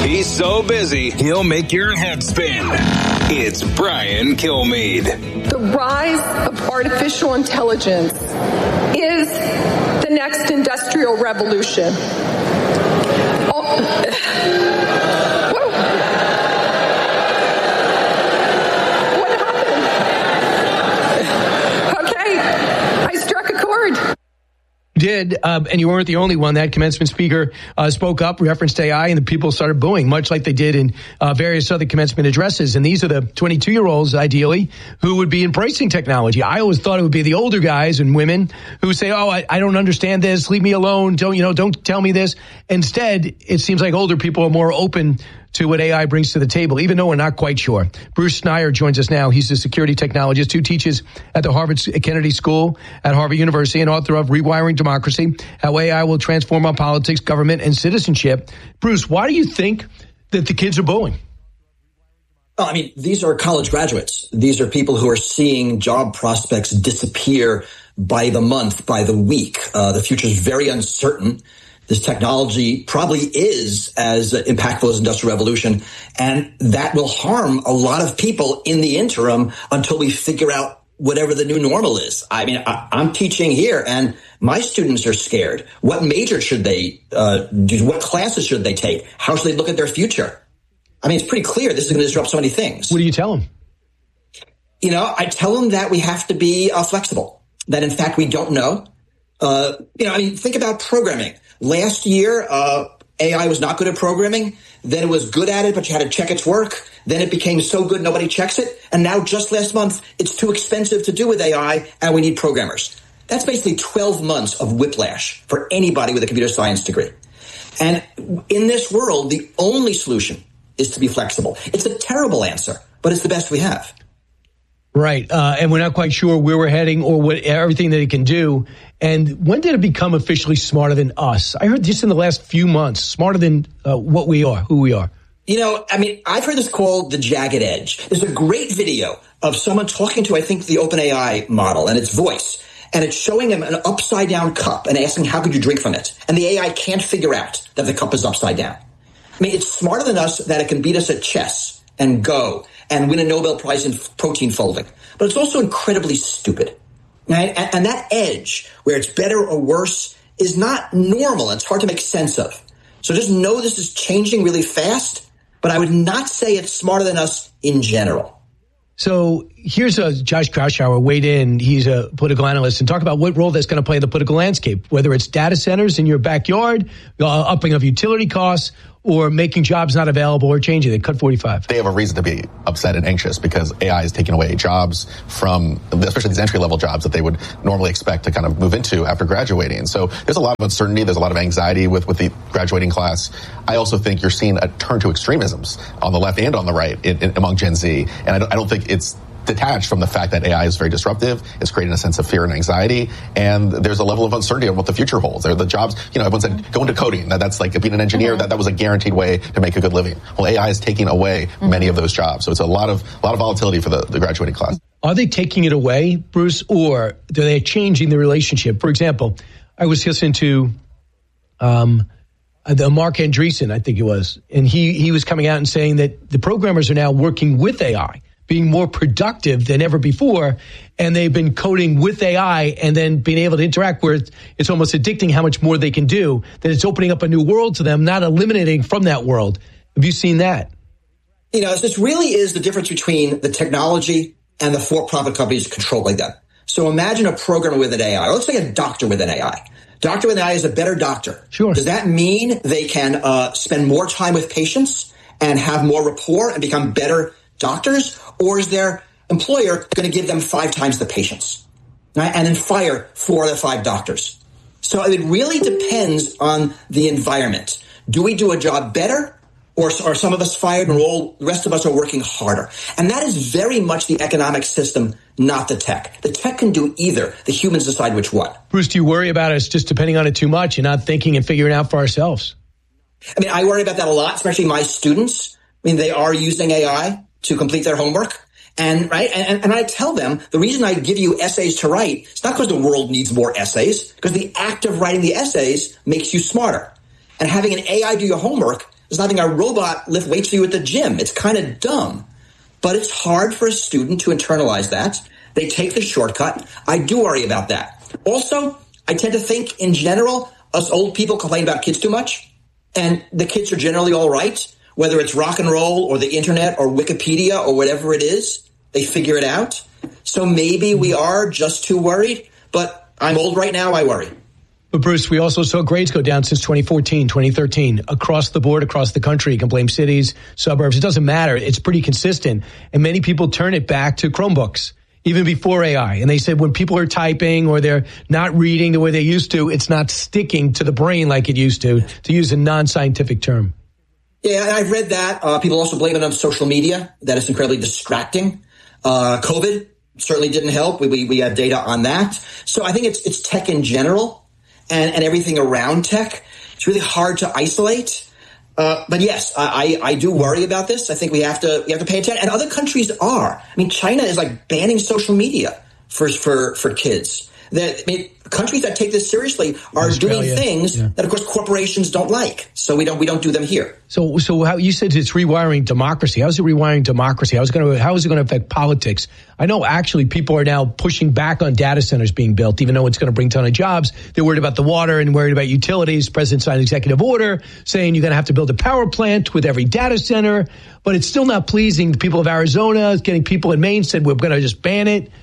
He's so busy, he'll make your head spin. It's Brian Kilmeade. The rise of artificial intelligence is the next industrial revolution. What happened? Okay, I struck a chord. Did, and you weren't the only one. That commencement speaker spoke up, referenced AI, and the people started booing, much like they did in various other commencement addresses. And these are the 22-year-olds, ideally, who would be embracing technology. I always thought it would be the older guys and women who say, "Oh, I don't understand this. Leave me alone. Don't tell me this." Instead, it seems like older people are more open to what AI brings to the table, even though we're not quite sure. Bruce Schneier joins us now. He's a security technologist who teaches at the Harvard Kennedy School at Harvard University and author of Rewiring Democracy, How AI Will Transform Our Politics, Government, and Citizenship. Bruce, why do you think that the kids are booing? Well, I mean, these are college graduates. These are people who are seeing job prospects disappear by the month, by the week. The future is very uncertain. This technology probably is as impactful as Industrial Revolution, and that will harm a lot of people in the interim until we figure out whatever the new normal is. I mean, I'm teaching here, and my students are scared. What major should they do? What classes should they take? How should they look at their future? I mean, it's pretty clear this is going to disrupt so many things. What do you tell them? I tell them that we have to be flexible, that in fact we don't know. Think about programming. Last year, AI was not good at programming. Then it was good at it, but you had to check its work. Then it became so good nobody checks it. And now just last month, it's too expensive to do with AI, and we need programmers. That's basically 12 months of whiplash for anybody with a computer science degree. And in this world, the only solution is to be flexible. It's a terrible answer, but it's the best we have. Right. And we're not quite sure where we're heading or what everything that it can do. And when did it become officially smarter than us? I heard just in the last few months, smarter than what we are, who we are. I've heard this called the jagged edge. There's a great video of someone talking to, I think, the OpenAI model and its voice. And it's showing him an upside down cup and asking, how could you drink from it? And the AI can't figure out that the cup is upside down. I mean, it's smarter than us that it can beat us at chess and Go and win a Nobel Prize in protein folding. But it's also incredibly stupid. Right? And that edge, where it's better or worse, is not normal. It's hard to make sense of. So just know this is changing really fast, but I would not say it's smarter than us in general. So here's Josh Kraushaar weighed in. He's a political analyst and talk about what role that's going to play in the political landscape, whether it's data centers in your backyard, upping of utility costs, or making jobs not available or changing. They cut 45. They have a reason to be upset and anxious because AI is taking away jobs from, especially these entry-level jobs that they would normally expect to kind of move into after graduating. So there's a lot of uncertainty. There's a lot of anxiety with the graduating class. I also think you're seeing a turn to extremisms on the left and on the right among Gen Z. And I don't think it's detached from the fact that AI is very disruptive. It's creating a sense of fear and anxiety. And there's a level of uncertainty of what the future holds. There are the jobs, everyone said, go into coding. That's like being an engineer. That was a guaranteed way to make a good living. Well, AI is taking away many of those jobs. So it's a lot of volatility for the graduating class. Are they taking it away, Bruce, or are they changing the relationship? For example, I was listening to the Mark Andreessen, I think it was, and he was coming out and saying that the programmers are now working with AI, being more productive than ever before, and they've been coding with AI and then being able to interact where it's almost addicting how much more they can do, that it's opening up a new world to them, not eliminating from that world. Have you seen that? This really is the difference between the technology and the for-profit companies controlling them. So imagine a programmer with an AI, or let's say a doctor with an AI. Doctor with an AI is a better doctor. Sure. Does that mean they can spend more time with patients and have more rapport and become better doctors? Or is their employer going to give them 5 times the patients, right? And then fire 4 of the 5 doctors? So it really depends on the environment. Do we do a job better, or are some of us fired and the rest of us are working harder? And that is very much the economic system, not the tech. The tech can do either. The humans decide which one. Bruce, do you worry about us just depending on it too much and not thinking and figuring out for ourselves? I worry about that a lot, especially my students. They are using AI to complete their homework. And I tell them the reason I give you essays to write, it's not because the world needs more essays, because the act of writing the essays makes you smarter. And having an AI do your homework It's not having a robot lift weights for you at the gym. It's kind of dumb. But it's hard for a student to internalize that. They take the shortcut. I do worry about that. Also, I tend to think in general, us old people complain about kids too much. And the kids are generally all right, whether it's rock and roll or the internet or Wikipedia or whatever it is. They figure it out. So maybe we are just too worried. But I'm old right now. I worry. But Bruce, we also saw grades go down since 2014, 2013, across the board, across the country. You can blame cities, suburbs. It doesn't matter. It's pretty consistent. And many people turn it back to Chromebooks, even before AI. And they said when people are typing or they're not reading the way they used to, it's not sticking to the brain like it used to use a non-scientific term. Yeah, and I've read that. People also blame it on social media, that it's incredibly distracting. COVID certainly didn't help. We have data on that. So I think it's tech in general. And everything around tech. It's really hard to isolate. But yes, I do worry about this. I think we have to pay attention. And other countries are. I mean, China is like banning social media for kids. Countries that take this seriously are doing things that, of course, corporations don't like. So we don't do them here. So how you said it's rewiring democracy. How is it rewiring democracy? How is it going to affect politics? I know actually people are now pushing back on data centers being built, even though it's going to bring a ton of jobs. They're worried about the water and worried about utilities. President signed an executive order saying you're going to have to build a power plant with every data center, but it's still not pleasing the people of Arizona. It's getting people in Maine said we're going to just ban it.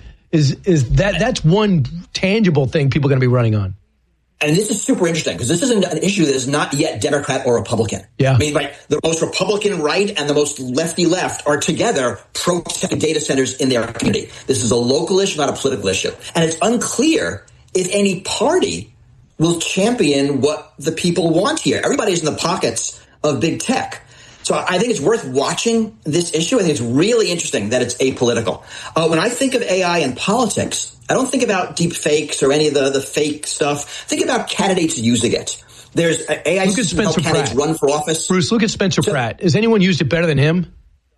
That's one tangible thing people are going to be running on. And this is super interesting because this isn't an issue that is not yet Democrat or Republican. Yeah. I mean, the most Republican right and the most lefty left are together protecting data centers in their community. This is a local issue, not a political issue. And it's unclear if any party will champion what the people want here. Everybody's in the pockets of big tech. So I think it's worth watching this issue. I think it's really interesting that it's apolitical. When I think of AI and politics, I don't think about deep fakes or any of the fake stuff. Think about candidates using it. There's AI systems to help candidates run for office. Bruce, look at Spencer Pratt. Has anyone used it better than him?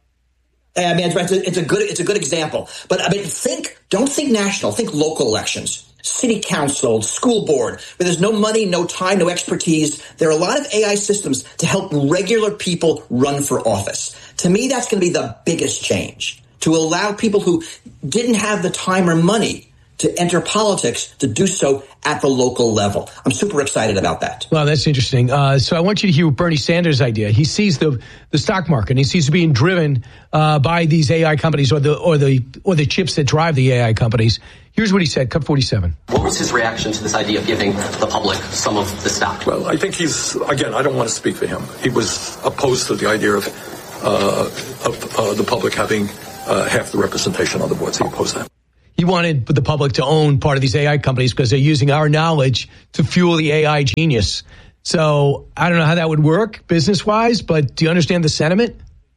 I mean, it's a good example. But I mean, don't think national. Think local elections. City council, school board, where there's no money, no time, no expertise. There are a lot of AI systems to help regular people run for office. To me, that's going to be the biggest change, to allow people who didn't have the time or money to enter politics to do so at the local level. I'm super excited about that. Well, that's interesting. So I want you to hear Bernie Sanders' idea. He sees the stock market, and he sees it being driven by these AI companies or the chips that drive the AI companies. Here's what he said, Cut 47. What was his reaction to this idea of giving the public some of the stock? Well, I think again, I don't want to speak for him. He was opposed to the idea of the public having half the representation on the boards. He opposed that. He wanted the public to own part of these AI companies because they're using our knowledge to fuel the AI genius. So I don't know how that would work business-wise, but do you understand the sentiment?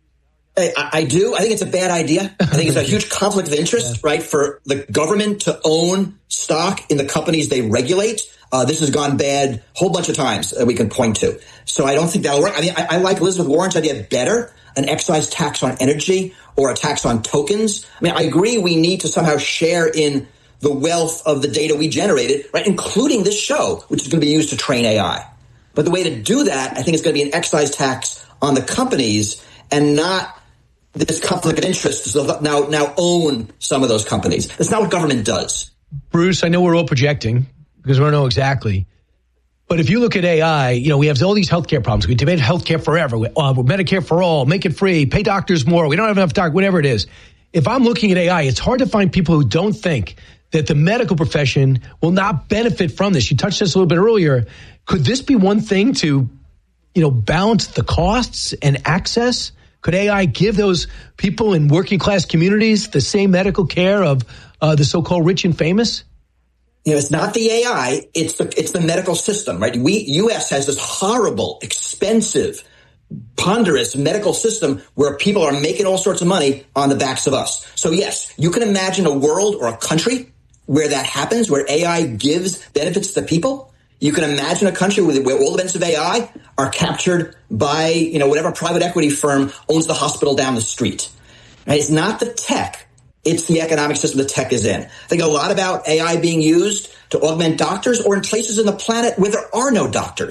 I do. I think it's a bad idea. I think it's a huge conflict of interest, right, for the government to own stock in the companies they regulate. This has gone bad a whole bunch of times that we can point to. So I don't think that'll work. I mean, I like Elizabeth Warren's idea better, an excise tax on energy or a tax on tokens. I mean, I agree we need to somehow share in the wealth of the data we generated, right, including this show, which is going to be used to train AI. But the way to do that, I think, is going to be an excise tax on the companies and not this conflict of interest to now own some of those companies. That's not what government does. Bruce, I know we're all projecting because we don't know exactly. But if you look at AI, we have all these healthcare problems. We debate healthcare forever. With Medicare for all, make it free, pay doctors more. We don't have enough doctors, whatever it is. If I'm looking at AI, it's hard to find people who don't think that the medical profession will not benefit from this. You touched this a little bit earlier. Could this be one thing to, balance the costs and access? Could AI give those people in working class communities the same medical care of the so-called rich and famous? It's not the AI, it's the medical system, right? U.S. has this horrible, expensive, ponderous medical system where people are making all sorts of money on the backs of us. So yes, you can imagine a world or a country where that happens, where AI gives benefits to the people. You can imagine a country where all the benefits of AI are captured by, whatever private equity firm owns the hospital down the street. Right? It's not the tech. It's the economic system the tech is in. I think a lot about AI being used to augment doctors or in places in the planet where there are no doctors,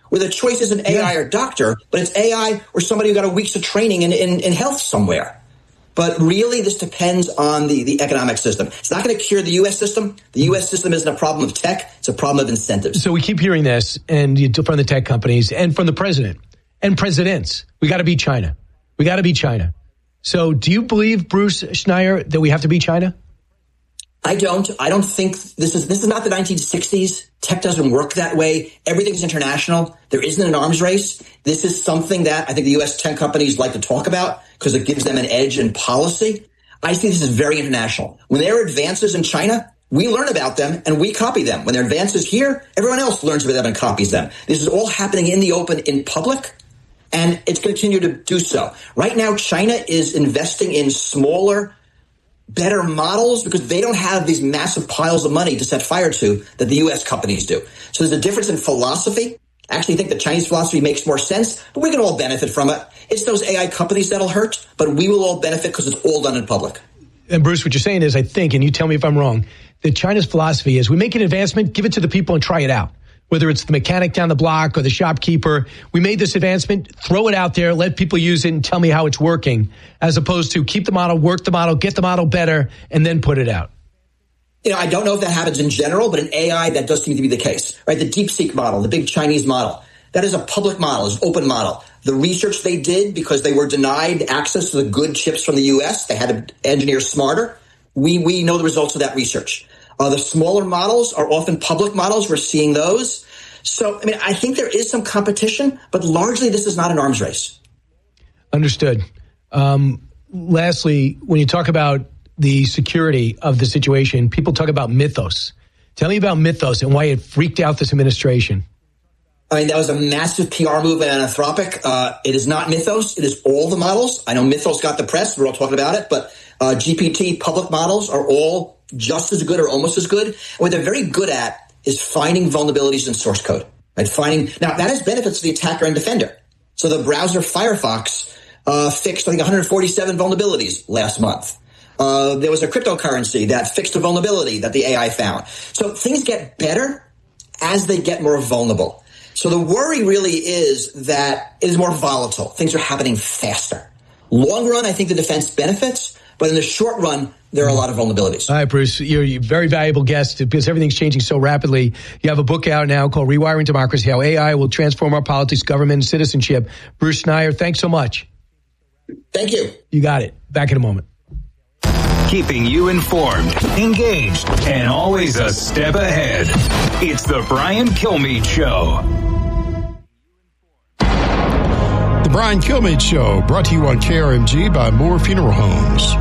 where the choice isn't AI or doctor, but it's AI or somebody who got a week's of training in health somewhere. But really, this depends on the economic system. It's not going to cure the U.S. system. The U.S. system isn't a problem of tech. It's a problem of incentives. So we keep hearing this and from the tech companies and from the president and presidents. We got to beat China. We got to beat China. So do you believe, Bruce Schneier, that we have to beat China? I don't. I don't think this is not the 1960s. Tech doesn't work that way. Everything's international. There isn't an arms race. This is something that I think the U.S. tech companies like to talk about because it gives them an edge in policy. I see this as very international. When there are advances in China, we learn about them and we copy them. When there are advances here, everyone else learns about them and copies them. This is all happening in the open, in public, and it's going to continue to do so. Right now, China is investing in smaller, better models because they don't have these massive piles of money to set fire to that the U.S. companies do. So there's a difference in philosophy. I actually think the Chinese philosophy makes more sense, but we can all benefit from it. It's those AI companies that'll hurt, but we will all benefit because it's all done in public. And Bruce, what you're saying is, I think, and you tell me if I'm wrong, that China's philosophy is we make an advancement, give it to the people and try it out. Whether it's the mechanic down the block or the shopkeeper, we made this advancement, throw it out there, let people use it and tell me how it's working, as opposed to keep the model, work the model, get the model better, and then put it out. You know, I don't know if that happens in general, but in AI, that does seem to be the case, right? The DeepSeek model, the big Chinese model, that is a public model, is an open model. The research they did, because they were denied access to the good chips from the U.S., they had to engineer smarter. We know the results of that research. The smaller models are often public models. We're seeing those. So, I mean, I think there is some competition, but largely this is not an arms race. Understood. Lastly, when you talk about the security of the situation, people talk about Mythos. Tell me about Mythos and why it freaked out this administration. I mean, that was a massive PR move at Anthropic. It is not Mythos. It is all the models. I know Mythos got the press. We're all talking about it. But GPT public models are all just as good or almost as good. And what they're very good at is finding vulnerabilities in source code. Right? Now, that has benefits to the attacker and defender. So the browser Firefox fixed, I think, 147 vulnerabilities last month. There was a cryptocurrency that fixed a vulnerability that the AI found. So things get better as they get more vulnerable. So the worry really is that it is more volatile. Things are happening faster. Long run, I think the defense benefits, but in the short run, there are a lot of vulnerabilities. All right, Bruce, you're a very valuable guest because everything's changing so rapidly. You have a book out now called Rewiring Democracy, How AI Will Transform Our Politics, Government, and Citizenship. Bruce Schneier, thanks so much. Thank you. You got it. Back in a moment. Keeping you informed, engaged, and always a step ahead. It's the Brian Kilmeade Show. The Brian Kilmeade Show, brought to you on KRMG by Moore Funeral Homes.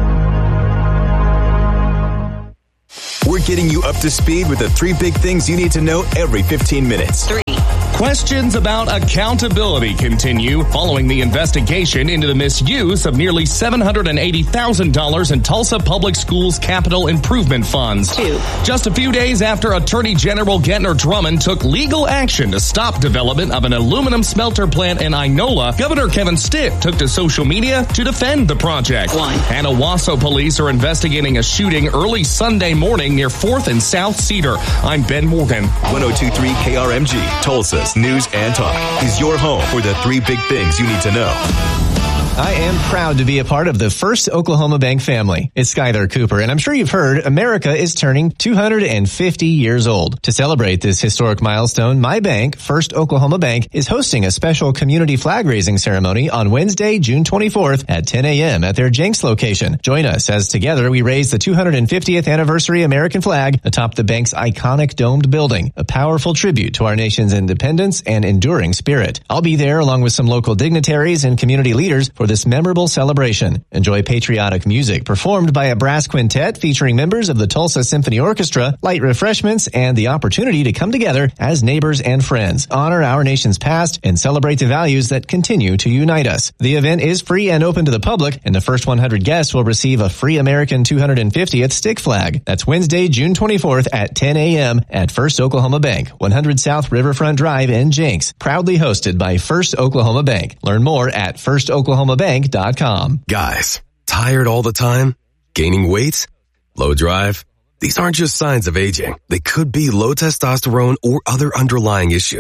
We're getting you up to speed with the 3 big things you need to know every 15 minutes. 3. Questions about accountability continue following the investigation into the misuse of nearly $780,000 in Tulsa Public Schools capital improvement funds. 2. Just a few days after Attorney General Gentner Drummond took legal action to stop development of an aluminum smelter plant in Inola, Governor Kevin Stitt took to social media to defend the project. 1. And Owasso police are investigating a shooting early Sunday morning near 4th and South Cedar. I'm Ben Morgan. 102.3 KRMG, Tulsa's News and Talk, is your home for the 3 big things you need to know. I am proud to be a part of the First Oklahoma Bank family. It's Skylar Cooper, and I'm sure you've heard America is turning 250 years old. To celebrate this historic milestone, my bank, First Oklahoma Bank, is hosting a special community flag-raising ceremony on Wednesday, June 24th at 10 a.m. at their Jenks location. Join us as together we raise the 250th anniversary American flag atop the bank's iconic domed building, a powerful tribute to our nation's independence and enduring spirit. I'll be there along with some local dignitaries and community leaders for this memorable celebration. Enjoy patriotic music performed by a brass quintet featuring members of the Tulsa Symphony Orchestra, light refreshments, and the opportunity to come together as neighbors and friends, honor our nation's past, and celebrate the values that continue to unite us. The event is free and open to the public, and the first 100 guests will receive a free American 250th stick flag. That's Wednesday, June 24th at 10 a.m. at First Oklahoma Bank, 100 South Riverfront Drive in Jenks. Proudly hosted by First Oklahoma Bank. Learn more at firstoklahomabank.com. Guys, tired all the time? Gaining weight? Low drive? These aren't just signs of aging. They could be low testosterone or other underlying issues.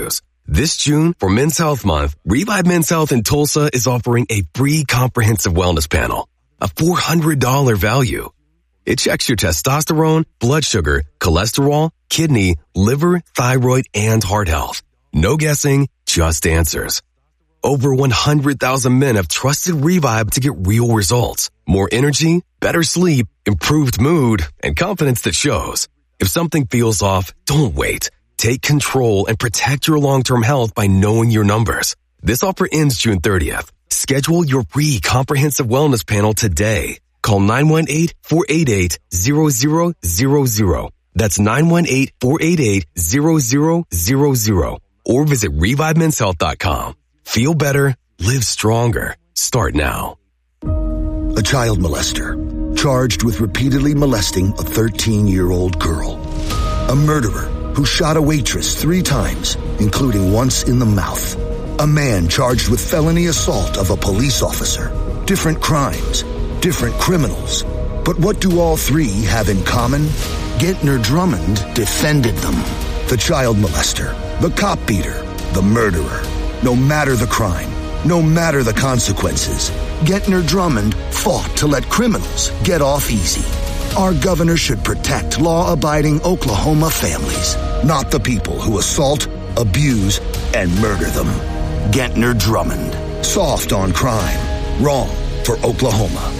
This June, for Men's Health Month, Revive Men's Health in Tulsa is offering a free comprehensive wellness panel, a $400 value. It checks your testosterone, blood sugar, cholesterol, kidney, liver, thyroid, and heart health. No guessing, just answers. Over 100,000 men have trusted Revive to get real results. More energy, better sleep, improved mood, and confidence that shows. If something feels off, don't wait. Take control and protect your long-term health by knowing your numbers. This offer ends June 30th. Schedule your free comprehensive wellness panel today. Call 918-488-0000. That's 918-488-0000. Or visit ReviveMen'sHealth.com. Feel better, live stronger. Start now. A child molester, charged with repeatedly molesting a 13-year-old girl. A murderer who shot a waitress 3 times, including once in the mouth. A man charged with felony assault of a police officer. Different crimes, different criminals. But what do all 3 have in common? Gentner Drummond defended them. The child molester, the cop beater, the murderer. No matter the crime, no matter the consequences, Gentner Drummond fought to let criminals get off easy. Our governor should protect law-abiding Oklahoma families, not the people who assault, abuse, and murder them. Gentner Drummond. Soft on crime. Wrong for Oklahoma.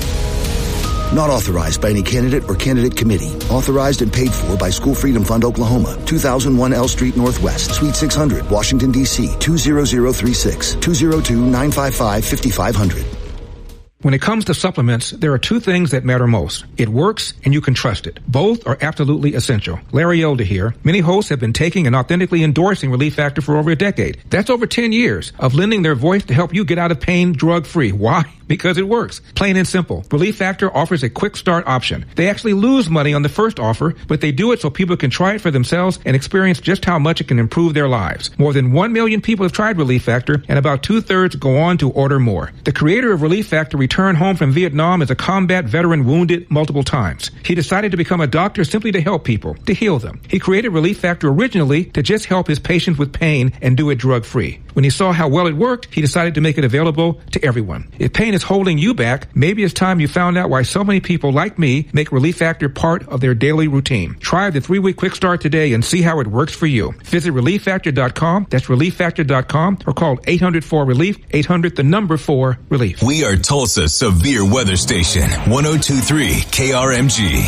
Not authorized by any candidate or candidate committee. Authorized and paid for by School Freedom Fund, Oklahoma. 2001 L Street Northwest, Suite 600, Washington, D.C. 20036, 202-955-5500. When it comes to supplements, there are 2 things that matter most. It works and you can trust it. Both are absolutely essential. Larry Elder here. Many hosts have been taking and authentically endorsing Relief Factor for over a decade. That's over 10 years of lending their voice to help you get out of pain drug-free. Why? Because it works. Plain and simple. Relief Factor offers a quick start option. They actually lose money on the first offer, but they do it so people can try it for themselves and experience just how much it can improve their lives. More than 1 million people have tried Relief Factor, and about 2/3 go on to order more. The creator of Relief Factor returned home from Vietnam as a combat veteran wounded multiple times. He decided to become a doctor simply to help people, to heal them. He created Relief Factor originally to just help his patients with pain and do it drug-free. When he saw how well it worked, he decided to make it available to everyone. If pain is holding you back, maybe it's time you found out why so many people like me make Relief Factor part of their daily routine. Try the 3-week quick start today and see how it works for you. Visit ReliefFactor.com, that's ReliefFactor.com, or call 800-4-RELIEF, 800-4-RELIEF. We are Tulsa's severe weather station, 102.3 KRMG.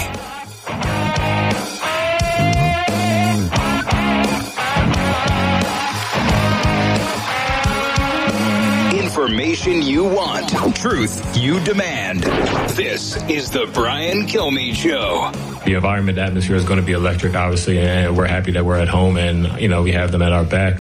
Information you want, truth you demand. This is the Brian Kilmeade Show. The environment, the atmosphere is going to be electric, obviously, and we're happy that we're at home and, we have them at our back.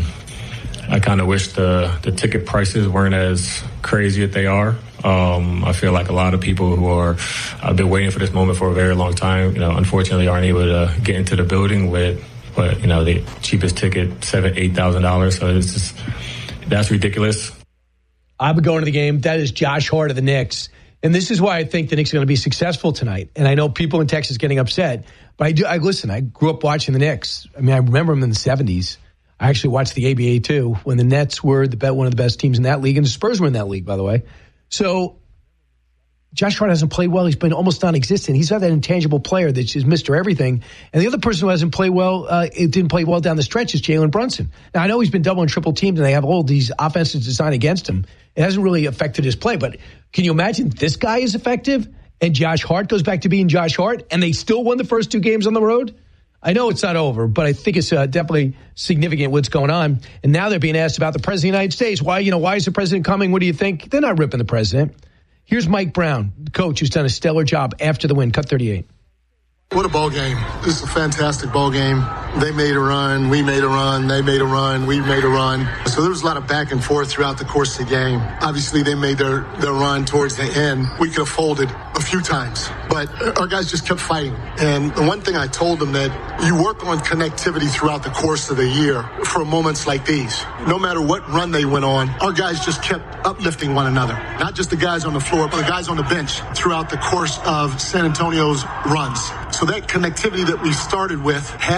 I kind of wish the ticket prices weren't as crazy as they are. I feel like a lot of people who have been waiting for this moment for a very long time, unfortunately aren't able to get into the building with, the cheapest ticket, $7,000, $8,000. So it's just, that's ridiculous. I've been going to the game. That is Josh Hart of the Knicks. And this is why I think the Knicks are going to be successful tonight. And I know people in Texas getting upset, but I listen, I grew up watching the Knicks. I mean, I remember them in the 70s. I actually watched the ABA too, when the Nets were one of the best teams in that league, and the Spurs were in that league, by the way. So Josh Hart hasn't played well. He's been almost non-existent. He's not that intangible player that's just Mr. Everything. And the other person who hasn't played well, it didn't play well down the stretch, is Jalen Brunson. Now, I know he's been double and triple teamed, and they have all these offenses designed against him. It hasn't really affected his play. But can you imagine this guy is effective, and Josh Hart goes back to being Josh Hart, and they still won the first 2 games on the road? I know it's not over, but I think it's definitely significant what's going on. And now they're being asked about the President of the United States. Why is the president coming? What do you think? They're not ripping the president. Here's Mike Brown, the coach who's done a stellar job after the win. Cut 38. What a ball game. This is a fantastic ball game. They made a run, we made a run, they made a run, we made a run. So there was a lot of back and forth throughout the course of the game. Obviously, they made their run towards the end. We could have folded a few times, but our guys just kept fighting. And the one thing I told them, that you work on connectivity throughout the course of the year for moments like these. No matter what run they went on, our guys just kept uplifting one another. Not just the guys on the floor, but the guys on the bench throughout the course of San Antonio's runs. So that connectivity that we started with, had during the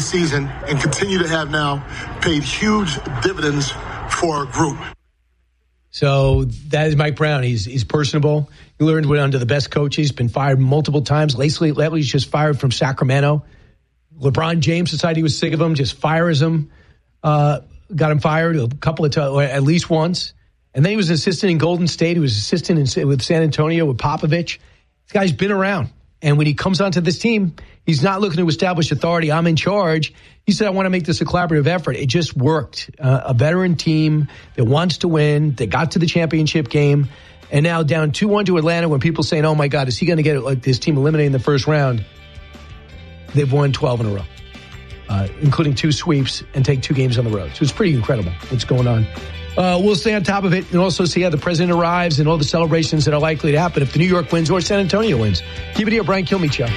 season and continue to have now paid huge dividends for our group. So that is Mike Brown. He's personable. He learned one under the best coaches. Been fired multiple times. Lately's just fired from Sacramento. LeBron James decided he was sick of him, just fires him. Got him fired a couple of times, or at least once. And then he was an assistant in Golden State. He was assistant with San Antonio with Popovich. This guy's been around. And when he comes onto this team, he's not looking to establish authority. I'm in charge. He said, I want to make this a collaborative effort. It just worked. A veteran team that wants to win. They got to the championship game. And now down 2-1 to Atlanta, when people saying, oh, my God, is he going to get this team eliminated in the first round? They've won 12 in a row, including 2 sweeps and take 2 games on the road. So it's pretty incredible what's going on. We'll stay on top of it and also see how the president arrives and all the celebrations that are likely to happen if the New York wins or San Antonio wins. Keep it here, Brian Kilmeade Show.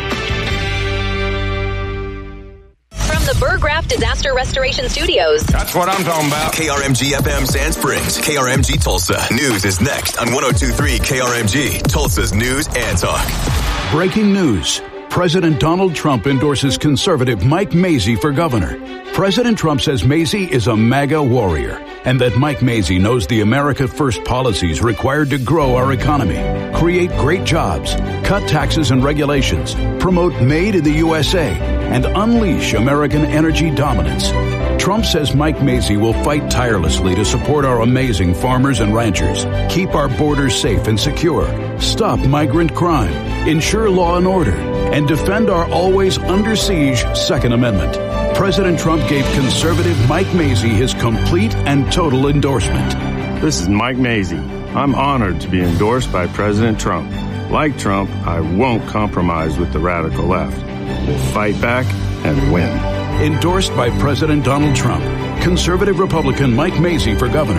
From the Burr Graff Disaster Restoration Studios. That's what I'm talking about. KRMG FM Sand Springs, KRMG Tulsa. News is next on 102.3 KRMG, Tulsa's News and Talk. Breaking news. President Donald Trump endorses conservative Mike Mazzei for governor. President Trump says Mazzei is a MAGA warrior and that Mike Mazzei knows the America First policies required to grow our economy, create great jobs, cut taxes and regulations, promote Made in the USA, and unleash American energy dominance. Trump says Mike Mazzei will fight tirelessly to support our amazing farmers and ranchers, keep our borders safe and secure, stop migrant crime, ensure law and order, and defend our always under siege Second Amendment. President Trump gave conservative Mike Mazzei his complete and total endorsement. This is Mike Mazzei. I'm honored to be endorsed by President Trump. Like Trump, I won't compromise with the radical left. We'll fight back and win. Endorsed by President Donald Trump. Conservative Republican Mike Mazzei for governor.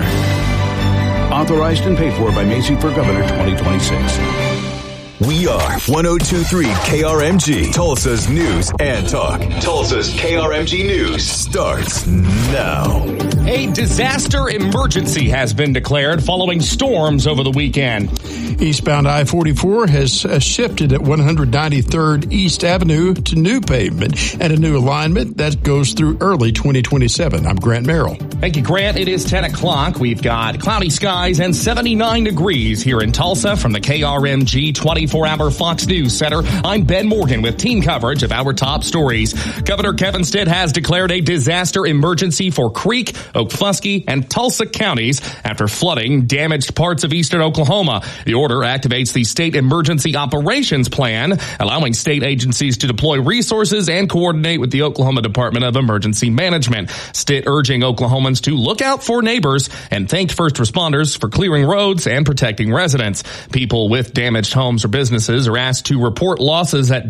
Authorized and paid for by Mazzei for Governor 2026. We are 102.3 KRMG, Tulsa's News and Talk. Tulsa's KRMG News starts now. A disaster emergency has been declared following storms over the weekend. Eastbound I-44 has shifted at 193rd East Avenue to new pavement and a new alignment that goes through early 2027. I'm Grant Merrill. Thank you, Grant. It is 10 o'clock. We've got cloudy skies and 79 degrees here in Tulsa from the KRMG 24-hour Fox News Center. I'm Ben Morgan with team coverage of our top stories. Governor Kevin Stitt has declared a disaster emergency for Creek, Okfuskee, and Tulsa counties after flooding damaged parts of eastern Oklahoma. The order activates the State Emergency Operations Plan, allowing state agencies to deploy resources and coordinate with the Oklahoma Department of Emergency Management. Stitt urging Oklahomans to look out for neighbors and thanked first responders for clearing roads and protecting residents. People with damaged homes or businesses are asked to report losses at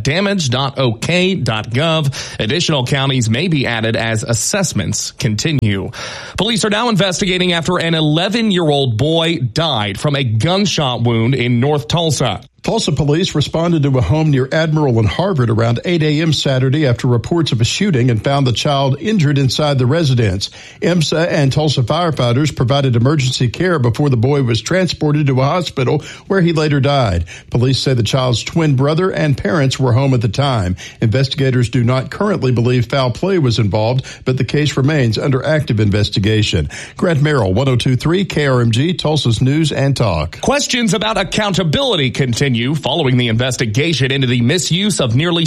damage.ok.gov. Additional counties may be added as assessments continue. Police are now investigating after an 11-year-old boy died from a gunshot wound in North Tulsa. Tulsa police responded to a home near Admiral and Harvard around 8 a.m. Saturday after reports of a shooting and found the child injured inside the residence. EMSA and Tulsa firefighters provided emergency care before the boy was transported to a hospital where he later died. Police say the child's twin brother and parents were home at the time. Investigators do not currently believe foul play was involved, but the case remains under active investigation. Grant Merrill, 102.3 KRMG, Tulsa's News and Talk. Questions about accountability continue following the investigation into the misuse of nearly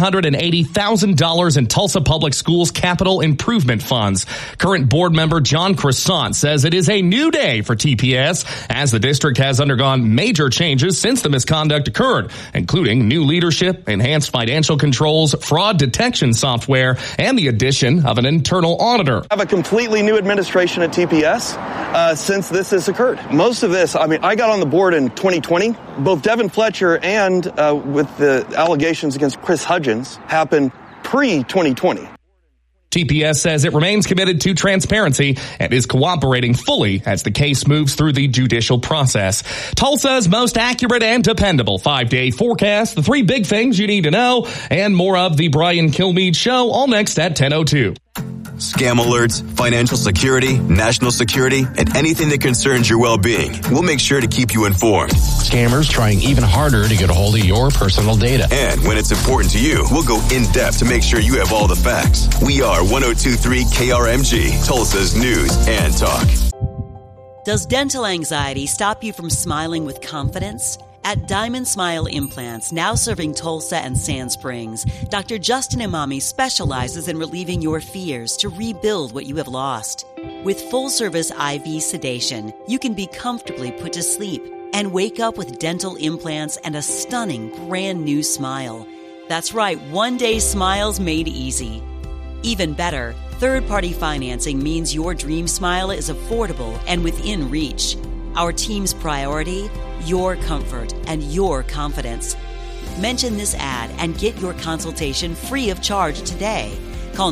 $780,000 in Tulsa Public Schools capital improvement funds. Current board member John Croissant says it is a new day for TPS as the district has undergone major changes since the misconduct occurred, including new leadership, enhanced financial controls, fraud detection software, and the addition of an internal auditor. I have a completely new administration at TPS since this has occurred. Most of this, I got on the board in 2020. Both Devin Fletcher and with the allegations against Chris Hudgens happened pre-2020. TPS says it remains committed to transparency and is cooperating fully as the case moves through the judicial process. Tulsa's most accurate and dependable 5-day forecast, the 3 big things you need to know, and more of the Brian Kilmeade Show, all next at 10:02. Scam alerts, financial security, national security, and anything that concerns your well-being. We'll make sure to keep you informed. Scammers trying even harder to get a hold of your personal data. And when it's important to you, we'll go in-depth to make sure you have all the facts. We are 102.3 KRMG, Tulsa's News and Talk. Does dental anxiety stop you from smiling with confidence? At Diamond Smile Implants, now serving Tulsa and Sand Springs, Dr. Justin Imami specializes in relieving your fears to rebuild what you have lost. With full-service IV sedation, you can be comfortably put to sleep and wake up with dental implants and a stunning brand new smile. That's right, one-day smiles made easy. Even better, third-party financing means your dream smile is affordable and within reach. Our team's priority? Your comfort and your confidence. Mention this ad and get your consultation free of charge today. Call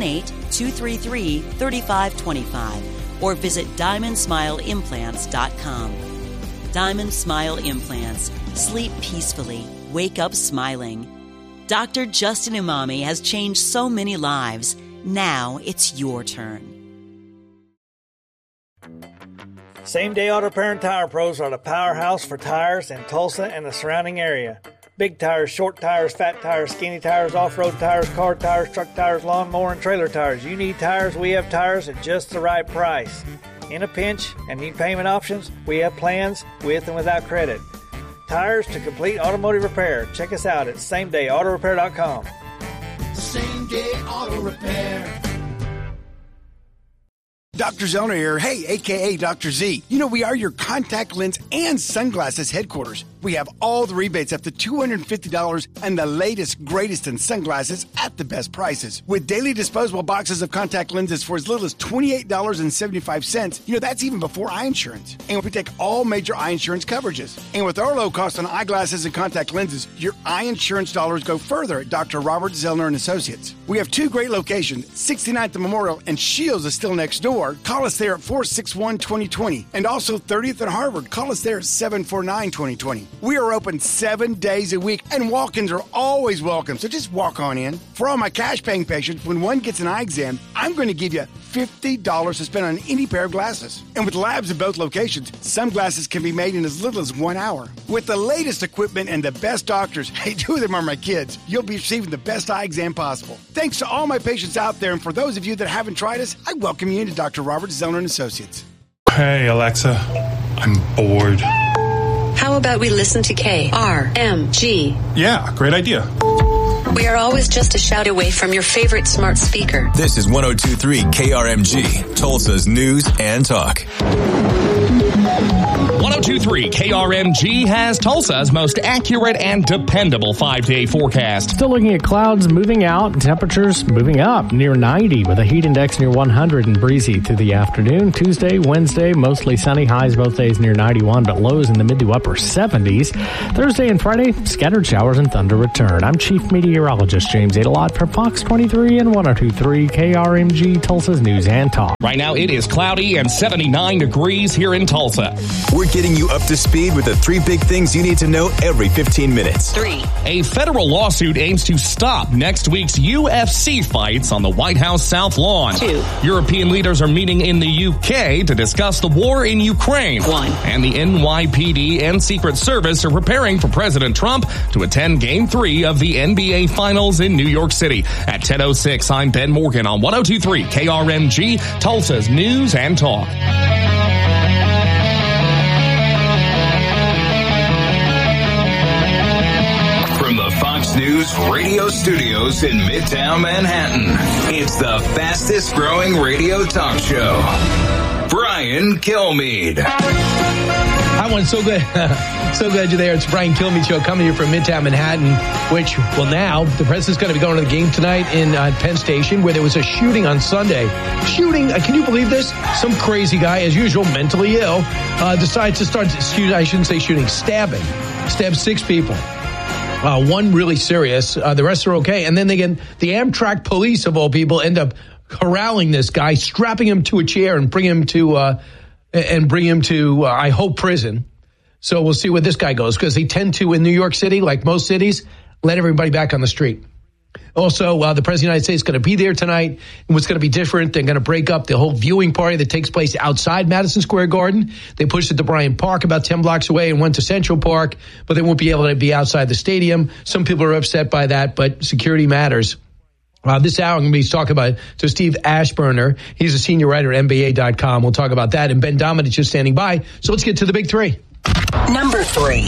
918-233-3525 or visit DiamondSmileImplants.com. Diamond Smile Implants. Sleep peacefully. Wake up smiling. Dr. Justin Imami has changed so many lives. Now it's your turn. Same Day Auto Repair and Tire Pros are the powerhouse for tires in Tulsa and the surrounding area. Big tires, short tires, fat tires, skinny tires, off-road tires, car tires, truck tires, lawnmower, and trailer tires. You need tires, we have tires at just the right price. In a pinch and need payment options, we have plans with and without credit. Tires to complete automotive repair. Check us out at SameDayAutoRepair.com. Same Day Auto Repair. Dr. Zellner here, hey, a.k.a. Dr. Z. You know, we are your contact lens and sunglasses headquarters. We have all the rebates up to $250 and the latest, greatest in sunglasses at the best prices. With daily disposable boxes of contact lenses for as little as $28.75, you know, that's even before eye insurance. And we take all major eye insurance coverages. And with our low cost on eyeglasses and contact lenses, your eye insurance dollars go further at Dr. Robert Zellner and Associates. We have two great locations, 69th and Memorial, and Shields is still next door. Call us there at 461-2020. And also 30th and Harvard. Call us there at 749-2020. We are open 7 days a week, and walk-ins are always welcome, so just walk on in. For all my cash-paying patients, when one gets an eye exam, I'm going to give you $50 to spend on any pair of glasses. And with labs at both locations, some glasses can be made in as little as 1 hour. With the latest equipment and the best doctors, hey, two of them are my kids, you'll be receiving the best eye exam possible. Thanks to all my patients out there, and for those of you that haven't tried us, I welcome you into Dr. Robert Zellner and Associates. Hey, Alexa, I'm bored. How about we listen to KRMG? Yeah, great idea. We are always just a shout away from your favorite smart speaker. This is 102.3 KRMG, Tulsa's News and Talk. 102.3 KRMG has Tulsa's most accurate and dependable 5-day forecast. Still looking at clouds moving out, temperatures moving up near 90 with a heat index near 100 and breezy through the afternoon. Tuesday, Wednesday, mostly sunny, highs both days near 91, but lows in the mid to upper 70s. Thursday and Friday, scattered showers and thunder return. I'm Chief Meteorologist James Adelot for Fox 23 and 102.3 KRMG, Tulsa's News and Talk. Right now it is cloudy and 79 degrees here in Tulsa. We're getting you up to speed with the 3 big things you need to know every 15 minutes. 3. A federal lawsuit aims to stop next week's UFC fights on the White House South Lawn. 2. European leaders are meeting in the UK to discuss the war in Ukraine. 1. And the NYPD and Secret Service are preparing for President Trump to attend Game 3 of the NBA Finals in New York City. At 10:06, I'm Ben Morgan on 102.3 KRMG, Tulsa's News and Talk. Fox News radio studios in Midtown Manhattan. It's the fastest growing radio talk show. Brian Kilmeade. Hi, everyone. So good. So glad you're there. It's Brian Kilmeade Show coming here from Midtown Manhattan, which, well, now the president's going to be going to the game tonight in Penn Station, where there was a shooting on Sunday. Shooting, can you believe this? Some crazy guy, as usual, mentally ill, decides to start shooting. I shouldn't say shooting, stabbing. Stabbed 6 people. One really serious. The rest are okay. And then they get the Amtrak police, of all people, end up corralling this guy, strapping him to a chair and bring him to, I hope, prison. So we'll see where this guy goes, because they tend to, in New York City, like most cities, let everybody back on the street. Also, the President of the United States is going to be there tonight. And what's going to be different, they're going to break up the whole viewing party that takes place outside Madison Square Garden. They pushed it to Bryant Park about 10 blocks away and went to Central Park, but they won't be able to be outside the stadium. Some people are upset by that, but security matters. This hour, I'm going to be talking to Steve Ashburner. He's a senior writer at NBA.com. We'll talk about that. And Ben Domenech is standing by. So let's get to the big three. Number 3.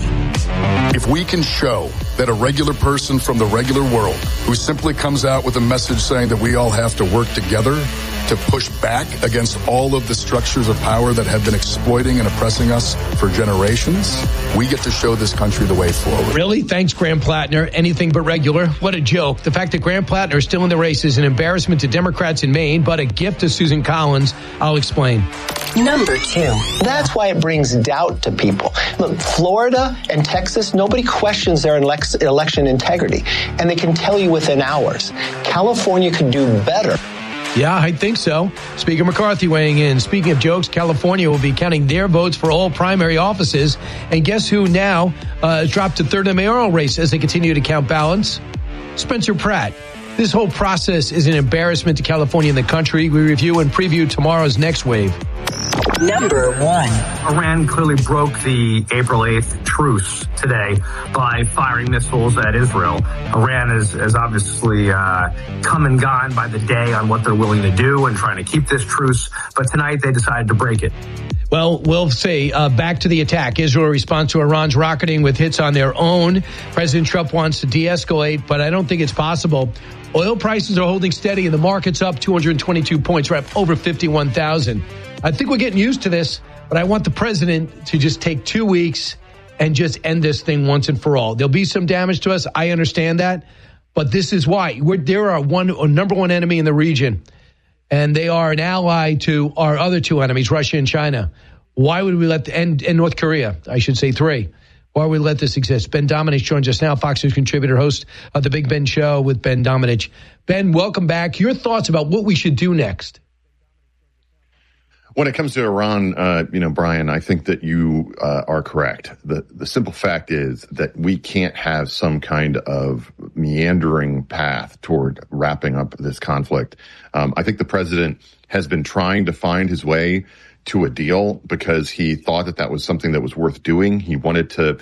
If we can show that a regular person from the regular world who simply comes out with a message saying that we all have to work together to push back against all of the structures of power that have been exploiting and oppressing us for generations, we get to show this country the way forward. Really? Thanks, Graham Plattner. Anything but regular. What a joke. The fact that Graham Plattner is still in the race is an embarrassment to Democrats in Maine, but a gift to Susan Collins. I'll explain. Number 2. That's why it brings doubt to people. Look, Florida and Texas, nobody questions their election integrity, and they can tell you within hours. California could do better. Yeah, I think so. Speaker McCarthy weighing in. Speaking of jokes, California will be counting their votes for all primary offices. And guess who now dropped to third in the mayoral race as they continue to count ballots? Spencer Pratt. This whole process is an embarrassment to California and the country. We review and preview tomorrow's Next Wave. Number 1. Iran clearly broke the April 8th truce today by firing missiles at Israel. Iran has obviously come and gone by the day on what they're willing to do and trying to keep this truce. But tonight they decided to break it. Well, we'll say back to the attack. Israel responds to Iran's rocketing with hits on their own. President Trump wants to de-escalate, but I don't think it's possible. Oil prices are holding steady and the market's up 222 points. We're up over 51,000. I think we're getting used to this, but I want the president to just take 2 weeks and just end this thing once and for all. There'll be some damage to us. I understand that, but this is why. They're our number one enemy in the region, and they are an ally to our other two enemies, Russia and China. Why would we let and North Korea, I should say 3. Why would we let this exist? Ben Domenech joins us now, Fox News contributor, host of The Big Ben Show with Ben Domenech. Ben, welcome back. Your thoughts about what we should do next? When it comes to Iran, Brian, I think that you are correct. The simple fact is that we can't have some kind of meandering path toward wrapping up this conflict. I think the president has been trying to find his way to a deal because he thought that was something that was worth doing. He wanted to,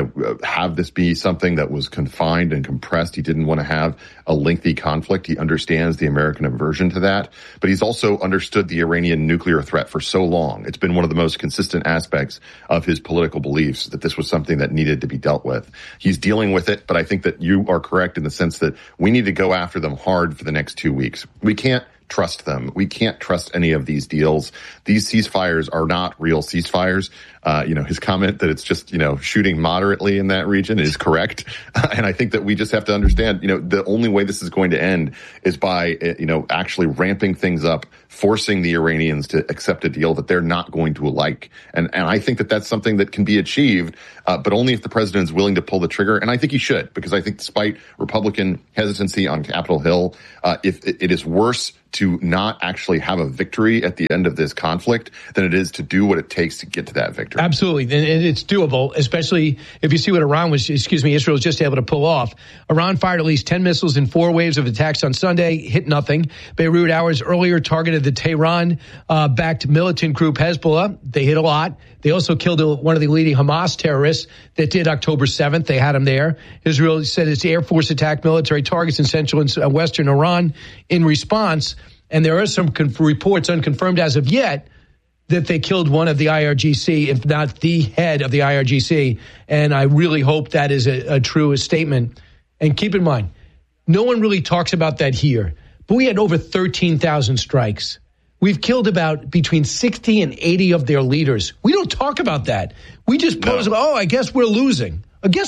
have this be something that was confined and compressed. He didn't want to have a lengthy conflict. He understands the American aversion to that, but he's also understood the Iranian nuclear threat for so long. It's been one of the most consistent aspects of his political beliefs that this was something that needed to be dealt with. He's dealing with it, but I think that you are correct in the sense that we need to go after them hard for the next 2 weeks. We can't trust them. We can't trust any of these deals. These ceasefires are not real ceasefires. His comment that it's just, shooting moderately in that region is correct. And I think that we just have to understand, the only way this is going to end is by, actually ramping things up, forcing the Iranians to accept a deal that they're not going to like. And I think that that's something that can be achieved, but only if the president is willing to pull the trigger. And I think he should, because I think despite Republican hesitancy on Capitol Hill, if it is worse to not actually have a victory at the end of this conflict than it is to do what it takes to get to that victory. Absolutely. And it's doable, especially if you see what Israel was just able to pull off. Iran fired at least 10 missiles in 4 waves of attacks on Sunday, hit nothing. Beirut hours earlier targeted the Tehran-backed militant group Hezbollah. They hit a lot. They also killed one of the leading Hamas terrorists that did October 7th. They had him there. Israel said its Air Force attacked military targets in central and western Iran in response. And there are some reports, unconfirmed as of yet, that they killed one of the IRGC, if not the head of the IRGC. And I really hope that is a true statement. And keep in mind, no one really talks about that here, but we had over 13,000 strikes. We've killed about between 60 and 80 of their leaders. We don't talk about that. We just pose, I guess we're losing.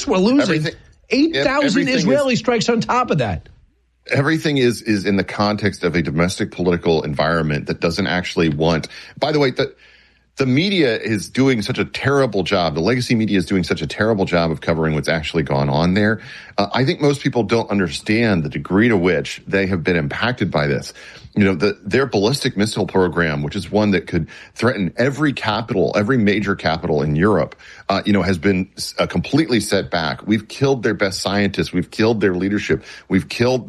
8,000 Israeli strikes on top of that. Everything is in the context of a domestic political environment that doesn't actually want. By the way, the media is doing such a terrible job. The legacy media is doing such a terrible job of covering what's actually gone on there. I think most people don't understand the degree to which they have been impacted by this. their ballistic missile program, which is one that could threaten every major capital in Europe, has been completely set back. We've killed their best scientists. We've killed their leadership. We've killed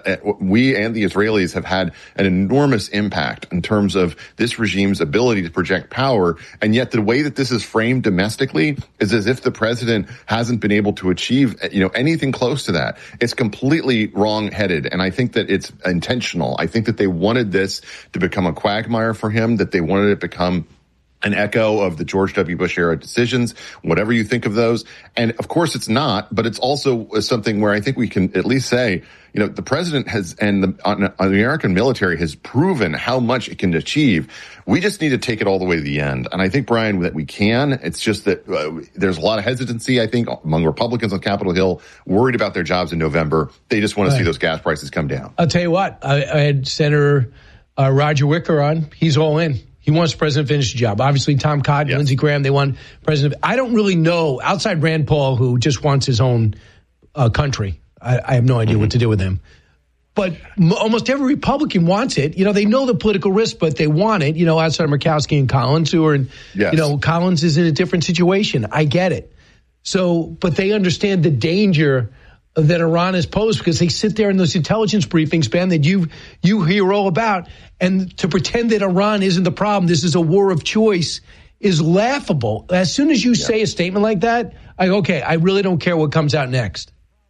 we and the Israelis have had an enormous impact in terms of this regime's ability to project power. And yet the way that this is framed domestically is as if the president hasn't been able to achieve, anything close to that. It's completely wrong-headed. And I think that it's intentional. I think that they wanted this to become a quagmire for him, that they wanted it to become an echo of the George W. Bush era decisions, whatever you think of those. And of course it's not, but it's also something where I think we can at least say, the president and the American military has proven how much it can achieve. We just need to take it all the way to the end. And I think, Brian, that we can. It's just that there's a lot of hesitancy, I think, among Republicans on Capitol Hill, worried about their jobs in November. They just want to see those gas prices come down. I'll tell you what, I had Senator Roger Wicker on. He's all in. He wants the president to finish the job. Obviously, Tom Cotton, yes. Lindsey Graham, they want president. I don't really know, outside Rand Paul, who just wants his own country. I have no idea what to do with him. But almost every Republican wants it. They know the political risk, but they want it. Outside of Murkowski and Collins, who are in, yes. Collins is in a different situation. I get it. So, but they understand the danger that Iran has posed because they sit there in those intelligence briefings, Ben, that you hear all about. And to pretend that Iran isn't the problem, this is a war of choice, is laughable. As soon as you say a statement like that, I go, okay, I really don't care what comes out next.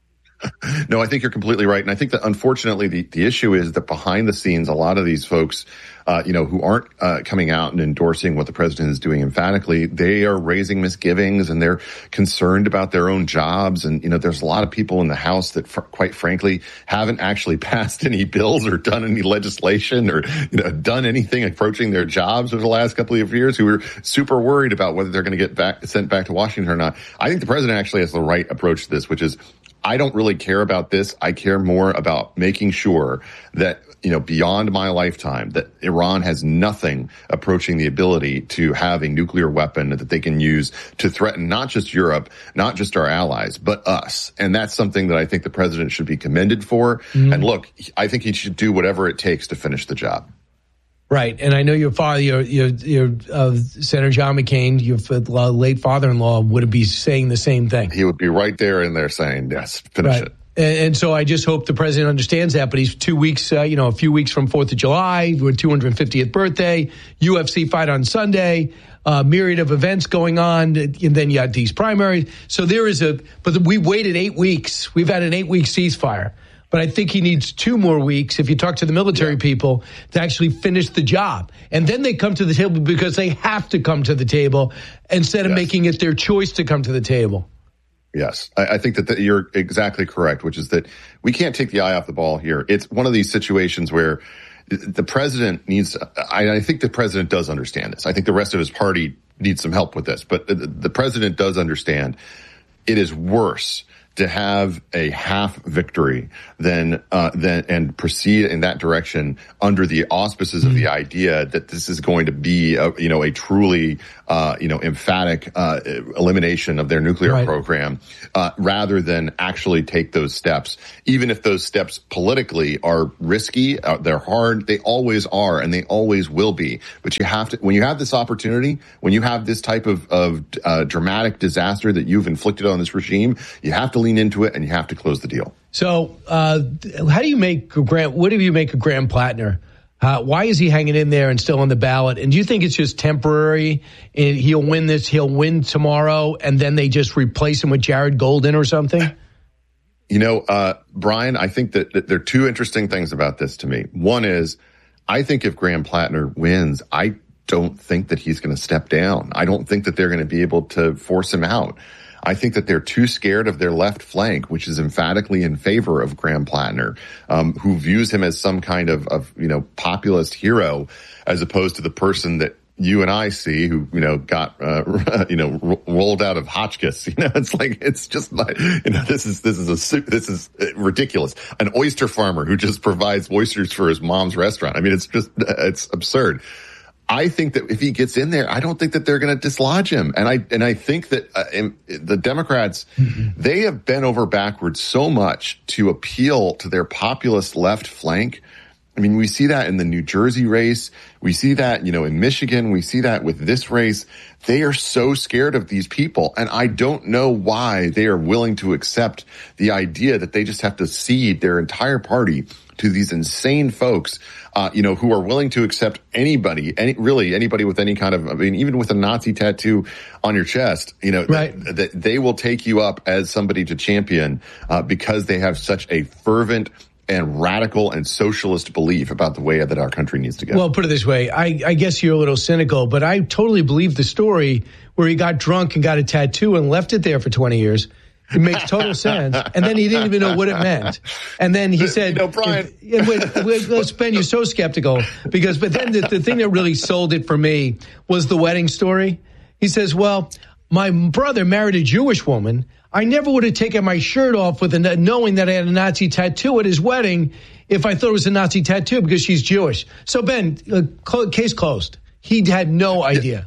No, I think you're completely right. And I think that unfortunately the issue is that behind the scenes, a lot of these folks, who aren't coming out and endorsing what the president is doing emphatically, they are raising misgivings and they're concerned about their own jobs. And, there's a lot of people in the House that, quite frankly, haven't actually passed any bills or done any legislation or, done anything approaching their jobs over the last couple of years who are super worried about whether they're going to get sent back to Washington or not. I think the president actually has the right approach to this, which is, I don't really care about this. I care more about making sure that, beyond my lifetime, that Iran has nothing approaching the ability to have a nuclear weapon that they can use to threaten not just Europe, not just our allies, but us. And that's something that I think the president should be commended for. Mm-hmm. And look, I think he should do whatever it takes to finish the job. Right. And I know your father, your Senator John McCain, your late father-in-law, would be saying the same thing. He would be right there in there saying, yes, finish it. And so I just hope the president understands that. But he's 2 weeks, a few weeks from 4th of July, your 250th birthday, UFC fight on Sunday, myriad of events going on. And then you had these primaries. So but we waited 8 weeks. We've had an 8-week ceasefire. But I think he needs 2 more weeks, if you talk to the military people, to actually finish the job. And then they come to the table because they have to come to the table instead of making it their choice to come to the table. Yes, I think that you're exactly correct, which is that we can't take the eye off the ball here. It's one of these situations where the president needs – I think the president does understand this. I think the rest of his party needs some help with this. But the president does understand it is worse to have a half victory than and proceed in that direction under the auspices of the idea that this is going to be a truly emphatic elimination of their nuclear program, rather than actually take those steps. Even if those steps politically are risky, they're hard, they always are and they always will be. But you have to, when you have this opportunity, when you have this type of dramatic disaster that you've inflicted on this regime, you have to lean into it and you have to close the deal. So, how do you make Graham? What do you make of Graham Plattner? Why is he hanging in there and still on the ballot? And do you think it's just temporary? And he'll win this, he'll win tomorrow, and then they just replace him with Jared Golden or something? Brian, I think that there are 2 interesting things about this to me. One is, I think if Graham Plattner wins, I don't think that he's going to step down. I don't think that they're going to be able to force him out. I think that they're too scared of their left flank, which is emphatically in favor of Graham Plattner, who views him as some kind of populist hero, as opposed to the person that you and I see who, got, rolled out of Hotchkiss. It's just like, this is ridiculous. An oyster farmer who just provides oysters for his mom's restaurant. I mean, it's absurd. I think that if he gets in there, I don't think that they're going to dislodge him. And I think that the Democrats, they have bent over backwards so much to appeal to their populist left flank I mean, we see that in the New Jersey race. We see that, in Michigan. We see that with this race. They are so scared of these people. And I don't know why they are willing to accept the idea that they just have to cede their entire party to these insane folks, who are willing to accept anybody with any kind of, even with a Nazi tattoo on your chest, right. that they will take you up as somebody to champion, because they have such a fervent and radical and socialist belief about the way that our country needs to go. Well, put it this way. I guess you're a little cynical, but I totally believe the story where he got drunk and got a tattoo and left it there for 20 years. It makes total sense. And then he didn't even know what it meant. And then he said, Brian. Ben, you're so skeptical but then the thing that really sold it for me was the wedding story. He says, well, my brother married a Jewish woman. I never would have taken my shirt off knowing that I had a Nazi tattoo at his wedding if I thought it was a Nazi tattoo because she's Jewish. So, Ben, case closed. He had no idea.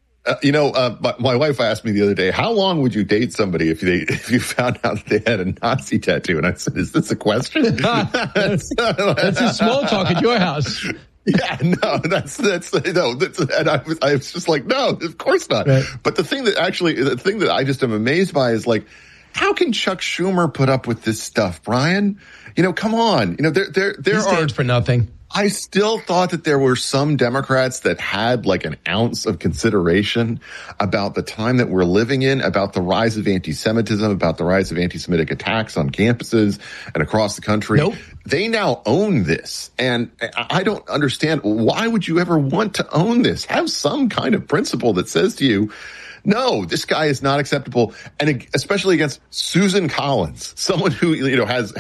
My wife asked me the other day, how long would you date somebody if you found out that they had a Nazi tattoo? And I said, is this a question? That's a small talk at your house. Yeah, no, that's and I was just like, no, of course not. Right. But the thing that I just am amazed by is like, how can Chuck Schumer put up with this stuff, Brian? Come on. There he stands for nothing. I still thought that there were some Democrats that had like an ounce of consideration about the time that we're living in, about the rise of anti-Semitism, about the rise of anti-Semitic attacks on campuses and across the country. Nope. They now own this. And I don't understand, why would you ever want to own this? Have some kind of principle that says to you, no, this guy is not acceptable, and especially against Susan Collins, someone who is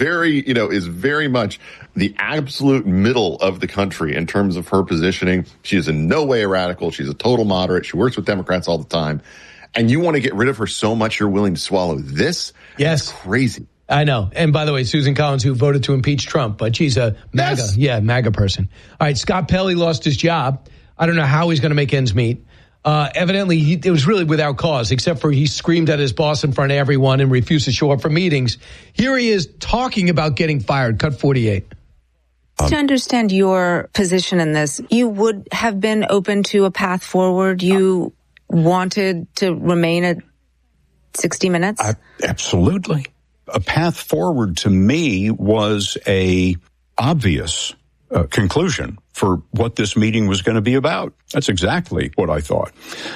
very much the absolute middle of the country in terms of her positioning. She is in no way a radical. She's a total moderate. She works with Democrats all the time, and you want to get rid of her so much you're willing to swallow this? Yes, that's crazy. I know. And by the way, Susan Collins, who voted to impeach Trump, but she's a MAGA person. All right, Scott Pelley lost his job. I don't know how he's going to make ends meet. Evidently, it was really without cause, except for he screamed at his boss in front of everyone and refused to show up for meetings. Here he is talking about getting fired. Cut 48. To understand your position in this, you would have been open to a path forward. You wanted to remain at 60 Minutes? Absolutely. A path forward to me was a obvious conclusion for what this meeting was going to be about. That's exactly what I thought.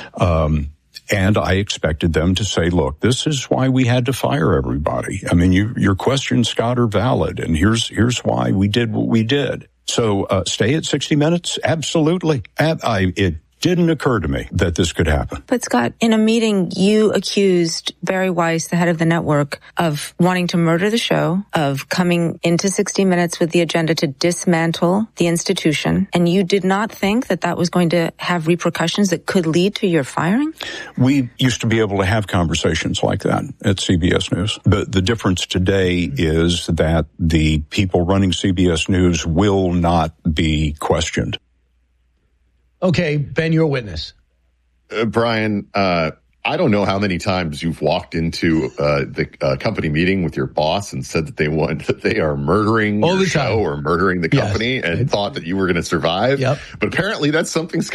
And I expected them to say, look, this is why we had to fire everybody. I mean, your questions, Scott, are valid. And here's why we did what we did. So, stay at 60 Minutes? Absolutely. It didn't occur to me that this could happen. But Scott, in a meeting, you accused Barry Weiss, the head of the network, of wanting to murder the show, of coming into 60 Minutes with the agenda to dismantle the institution. And you did not think that that was going to have repercussions that could lead to your firing? We used to be able to have conversations like that at CBS News. The difference today is that the people running CBS News will not be questioned. Okay, Ben, you're a witness. Brian, I don't know how many times you've walked into the company meeting with your boss and said that they are murdering your show or murdering the company and thought that you were going to survive. Yep. But apparently that's something